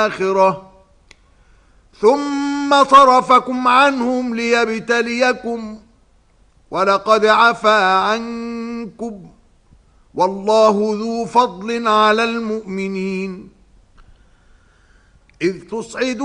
الآخرة ثم صرفكم عنهم ليبتليكم ولقد عفا عنكم والله ذو فضل على المؤمنين إذ تصعدون